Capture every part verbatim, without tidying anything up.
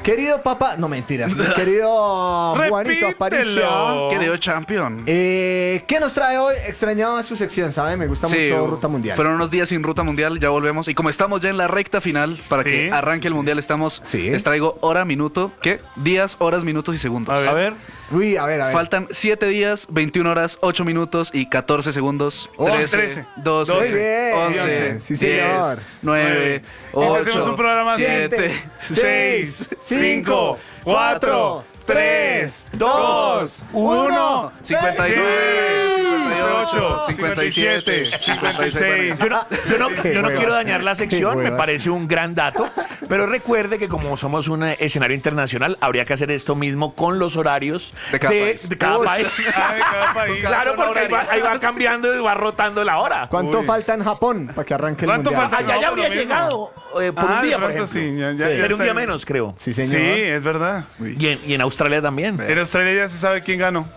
Querido papá, no mentiras, mi querido Juanito Aparicio. Querido champion. Eh, ¿Qué nos trae hoy? Extrañaba su sección, ¿sabe? Me gusta Sí, mucho Ruta Mundial. Fueron unos días sin Ruta Mundial, ya volvemos. Y como estamos ya en la recta final, para Sí. que arranque el Mundial, estamos, Sí. les traigo hora, minuto, ¿qué? Días, horas, minutos y segundos. A ver. A ver. Uy, a ver, a ver. Faltan siete días, veintiuna horas, ocho minutos y catorce segundos. Oh, trece, trece, doce, Muy bien. once, Sí, señor. nueve, Hoy hacemos un ocho, programa siete, seis, cinco, cuatro, tres, dos, uno, cincuenta y nueve, cincuenta y ocho, cincuenta y siete, cincuenta y seis. Yo no, yo no- Qué yo no huevas. quiero dañar la sección, Qué me huevas. parece un gran dato, pero recuerde que como somos un eh, escenario internacional, habría que hacer esto mismo con los horarios De cada país. de cada Uy. país. Ah, de cada país. Claro, zona porque ahí va, horaria. ahí va cambiando y va rotando la hora. ¿Cuánto Uy. falta en Japón para que arranque el ¿Cuánto Mundial? falta? Allá ya No, por habría lo mismo. llegado eh, por Ah, un día, de por pronto ejemplo. sí, ya- ya- Sí. ya Sería un está día en- menos, creo. Sí, Sí, señor. es verdad. Y en, y en Australia también. En Australia ya se sabe quién ganó.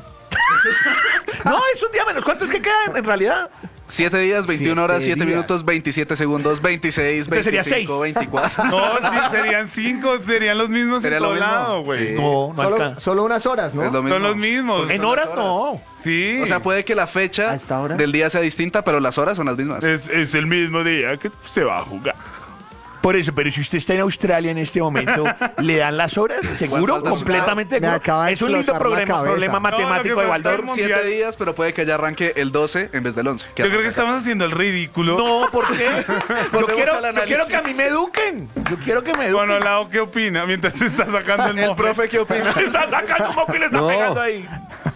No, es un día menos. ¿Cuánto es que quedan en realidad? siete días, veintiuna horas, Siete siete días. minutos, veintisiete segundos, veintiséis, Entonces sería veinticinco, seis. veinticuatro. No, sí, serían cinco, serían los mismos Sería en lo todo mismo. lado, güey. Sí. No, no Solo, alcanza. solo unas horas, ¿no? Es lo mismo. Son los mismos. Porque En son las horas no. Sí. O sea, puede que la ¿A fecha esta hora? del día sea distinta, pero las horas son las mismas. es, es el mismo día que se va a jugar. Por eso, pero si usted está en Australia en este momento, ¿le dan las horas? ¿Seguro? falta? Completamente Me seguro. acaba de Es un lindo explotar la problema, cabeza. problema No, lo que matemático de pasa es que Baldor. el mundial- Siete días, pero puede que ya arranque el doce en vez del once. Yo creo que estamos haciendo el ridículo. No, ¿por qué? Yo Volvemos quiero, al yo quiero que a mí análisis. me eduquen. Yo quiero que me eduquen. Bueno, Lao, ¿qué opina? Mientras se está sacando el, El mofle. profe, ¿qué opina? Está sacando un moco y le está No. pegando ahí.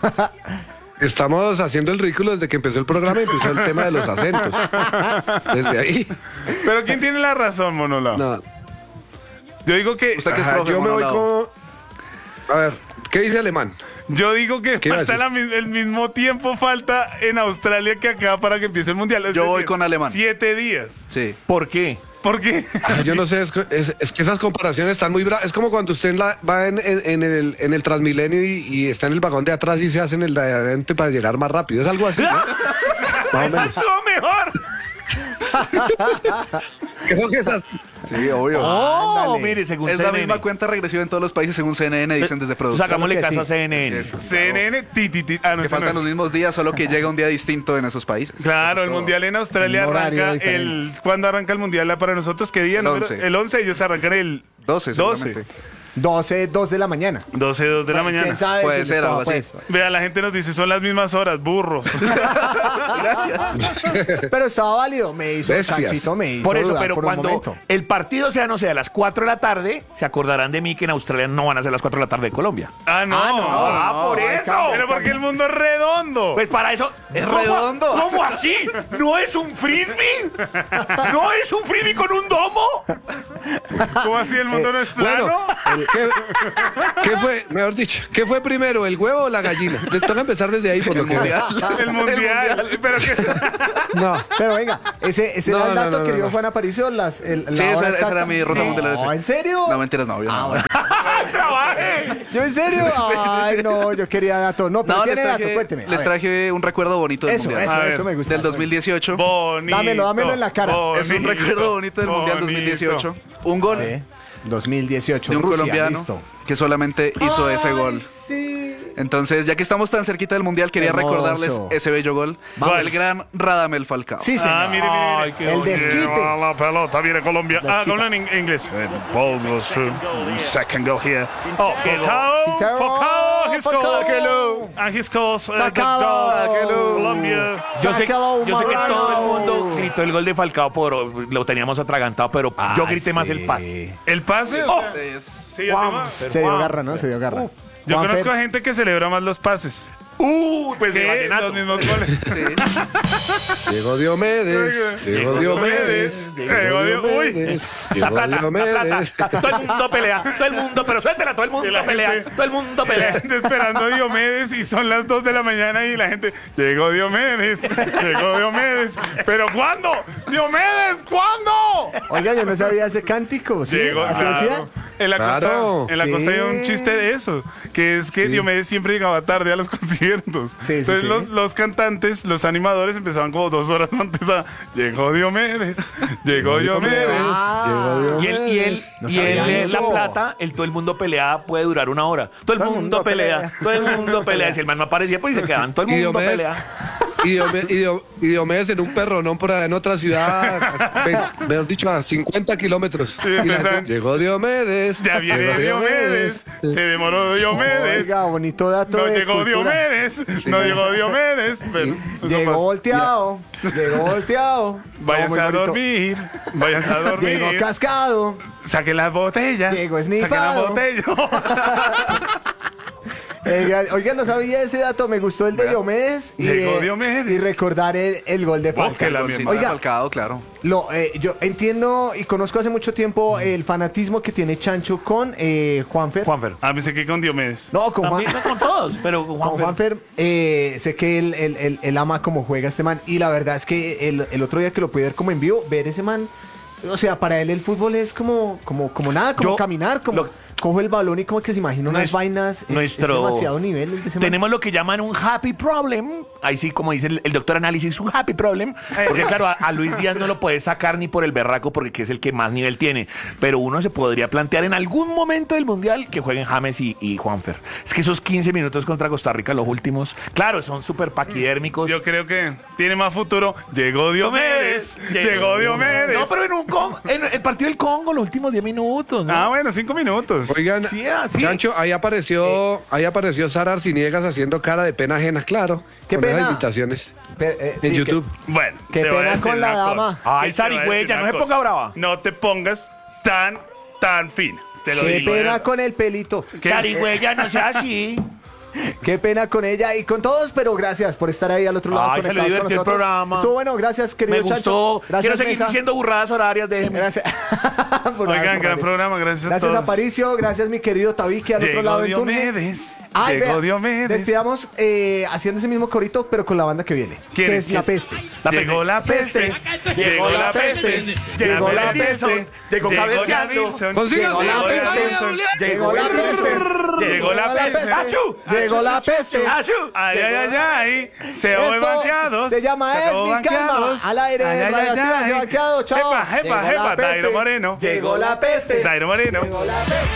Estamos haciendo el ridículo desde que empezó el programa y empezó el tema de los acentos. Desde ahí. Pero ¿quién tiene la razón, Monolao? No. Yo digo que Usted que es Ajá, profe, yo me voy Monolao. con. A ver, ¿qué dice Alemán? yo digo que ¿Qué iba a falta decir? la mi- el mismo tiempo falta en Australia que acá para que empiece el mundial. Es Yo voy decir, con Alemán. Siete días. Sí. ¿Por qué? ¿Por qué? Ah, yo no sé, es, que- es- es que esas comparaciones están muy bravas. Es como cuando usted en la- va en, en- en el, en el Transmilenio y, y está en el vagón de atrás y se hace en el de adelante para llegar más rápido. Es algo así, ¿no? Más o ¡Esa menos. estuvo mejor! Creo que es así. Sí, obvio. Oh, Ándale. mire, según Es la C N N. misma cuenta regresiva en todos los países según C N N, dicen desde producción. Sacámosle Claro que caso a sí. C N N. Es que eso, C N N, ti, ti, ti. Ah, no, que ese no faltan los es. mismos días, solo que llega un día distinto en esos países. Claro, Eso el es todo. mundial en Australia Un horario arranca el. diferente. ¿Cuándo arranca el mundial para nosotros? ¿Qué día? El número? once. El once, ellos arrancan el doce, doce. seguramente. doce, dos de la mañana. doce, dos de la Bueno, mañana. ¿quién sabe Puede si ser les algo toca, así. pues? Vea, la gente nos dice, son las mismas horas, burros. Pero estaba válido, me hizo Bestias. Sanchito, me hizo Por eso, dudar pero por un cuando momento. el partido sea, no sé, a las cuatro de la tarde, se acordarán de mí que en Australia no van a ser las cuatro de la tarde de Colombia. Ah, no. Ah, no. Ah, por hay eso. cambio. Pero porque el mundo es redondo. Pues para eso. ¿Es ¿Cómo- redondo? ¿Cómo así? ¿No es un frisbee? ¿No es un frisbee con un domo? ¿Cómo así el mundo no es plano? Bueno, el- ¿qué, qué fue, mejor dicho, qué fue primero, el huevo o la gallina? Les toca empezar desde ahí por lo que veo. el mundial. Pero que. No. Pero venga, ese, ese No, era el no, dato, no, querido no. Juan Aparicio. Las, el, la Sí, esa, hora esa exacta. era mi ruta mundial. No, ¿en serio? No, mentiras, no, obvio, no. Ah, bueno. ¡Trabaje! ¿Yo en serio? Ay, no, yo quería dato. No, pero No, les tiene dato, traje, cuénteme. A les ver. traje un recuerdo bonito del Eso, mundial. eso, A ver, eso me gusta. Del eso me dos mil dieciocho. Bonito. Dámelo, dámelo en la cara. Es un recuerdo bonito del mundial dos mil dieciocho. Un gol gusta. Sí. dos mil dieciocho. de un Rusia, colombiano listo. que solamente hizo ese Ay, gol. Sí. Entonces, ya que estamos tan cerquita del mundial, quería Hermoso. recordarles ese bello gol Vamos. del gran Radamel Falcao. Sí, señor. Ah, mire, mire, mire. Ay, qué El bonito. desquite. Ah, la pelota viene Colombia. Ah, Desquita. hablan en inglés. Ball goes through. Second goal here. Oh, Qué Falcao. Quintero. Falcao. He scores. Falcao. And he scores uh, the Sácalo. goal. Sácalo. Colombia. Yo sé, Sácalo, yo sé que Marrano. todo el mundo gritó el gol de Falcao, por, lo teníamos atragantado, pero yo Ay, grité más sí. el pase. El pase. Oh. Es- Sí, el tema. Se dio garra, ¿no? Se dio garra. Yo Juanfer, conozco a gente que celebra más los pases. Uh, pues de Que vallenato. los mismos goles. sí. Llegó Diomedes, llegó Diomedes, Llegó Dio- uy. Diomedes, La llegó plata, la plata, Diomedes. ta- todo el mundo pelea, todo el mundo, pero suéltela, todo el Y mundo la pelea, gente- todo el mundo Y la pelea. gente esperando a Diomedes y son las dos de la mañana y la gente, llegó Diomedes, llegó Diomedes. ¿Pero cuándo? ¡Diomedes, ¿cuándo? Oiga, yo no sabía ese cántico, ¿sí? Llegó, ¿Así claro. decía? En la, Claro. costa, en la Sí. costa hay un chiste de eso, que es que Diomedes siempre llegaba tarde a los conciertos. Sí, sí, Entonces sí. Los, los cantantes, los animadores empezaban como dos horas antes a... Llegó Diomedes, llegó Diomedes. Ah, Llegó Y él, y él, No y sabía él de eso. La Plata, el todo el mundo pelea puede durar una hora. Todo el, mundo, pelea, todo el mundo pelea. Si el man no aparecía, pues y se quedaban. Todo el Y mundo Diomedes- pelea. Y Diome- y Dio- y Diomedes en un perronón por allá en otra ciudad, a- ve- mejor dicho, a cincuenta kilómetros. Y la empezaron- gente, llegó Diomedes. Ya viene llegó Diomedes, se demoró Diomedes. Oiga, bonito dato. No de llegó cultura. Diomedes, no llegó Diomedes. Pero eso Llegó pasa. volteado, llegó volteado. Váyanse Muy a bonito. dormir, váyanse a dormir. Llegó cascado. Saquen las botellas. Llegó Saquen las snifado. botellas. Oiga, oiga, no sabía ese dato, me gustó el de Diomedes. Y, Llegó eh, Diomedes. Y recordar el, el gol de Oh, que Falcao. la Golcito misma. de Oiga. Falcao, claro. Lo, eh, yo entiendo y conozco hace mucho tiempo el fanatismo que tiene Chancho con eh, Juanfer. Juanfer. Ah, pensé que con Diomedes. No, con, Juan, También no con todos, pero con con Juanfer. Juanfer. eh, sé que él, él- él- él ama como juega este man. Y la verdad es que el, el otro día que lo pude ver como en vivo, ver ese man. O sea, para él el fútbol es como, como, como nada, como Yo- caminar, como lo- cojo el balón y como que se imagina unas Nues- vainas. Es, nuestro- es demasiado nivel el de ese man. Tenemos lo que llaman un happy problem. Ahí sí, como dice el, el doctor Análisis, un happy problem. Porque claro, a, a Luis Díaz no lo puede sacar ni por el berraco porque es el que más nivel tiene. Pero uno se podría plantear en algún momento del Mundial que jueguen James y, y Juanfer. Es que esos quince minutos contra Costa Rica, los últimos, claro, son súper paquidérmicos. Yo creo que tiene más futuro. Llegó Diomedes, llegó Diomedes. No, pero en un Con- en el partido del Congo, los últimos diez minutos. ¿no? Ah, bueno, cinco minutos. Oigan, Sí, así. Chancho, ahí apareció, ahí apareció Sara Arciniegas haciendo cara de pena ajena, claro. ¿Qué con esas pena? invitaciones Pe- eh, en sí, YouTube. Bueno, Qué te voy a pena decir con la una cosa. dama. Ay, Te voy a decir zarigüeya, una no se cosa. ponga brava. No te pongas tan, tan fina. Te Que- lo qué digo. pena ¿eh? con el pelito. ¿Qué? Zarigüeya, no sea así. Qué pena con ella y con todos, pero gracias por estar ahí al otro lado Ay, se le conectados con divirtió el nosotros. programa. Estuvo bueno, gracias, querido Me Chancho. gustó. Gracias, Quiero seguir Mesa. diciendo burradas horarias, déjeme. Gracias. Por Oigan, nada, gran por programa, gracias a Gracias todos. Aparicio, gracias mi querido Tabique al otro Llegó lado en Tunge. Diomedes, Ay, llegó vea, Diomedes. Despidamos eh, haciendo ese mismo corito, pero con la banda que viene. ¿Quién que es? es La ¿Quién Peste. La Llegó la peste, llegó la peste, llegó la peste, llegó cabeceando. Wilson, Consiga, llegó consiga, la consiga, peste, Llegó la peste. llegó la peste, ¡Achú! Llegó la peste. ¡Achú! ay, ay, ay, ay, se Esto oye banqueados. se llama se Es acabó mi calma. banqueados. Al aire, Ay, ay, Radioactiva, ay, se ay. banqueado, chao. Jepa, jepa, Llegó la jepa, peste. Dairo Moreno. Llegó la peste. Dairo Moreno. Llegó la peste.